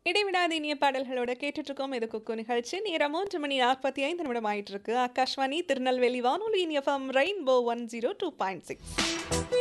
இடைவிடாத இனிய பாடல்களோட கேட்டுட்டு இருக்கோம். இது குக்கு நிகழ்ச்சி. நேரம் 3:45 ஆயிட்டு இருக்கு. ஆகாஷ்வாணி திருநெல்வேலி வானொலியின் எஃப்எம் ரெயின்போ 102.6.